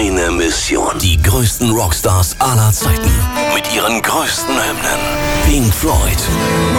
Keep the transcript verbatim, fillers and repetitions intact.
eine Mission. Die größten Rockstars aller Zeiten mit ihren größten Hymnen. Pink Floyd.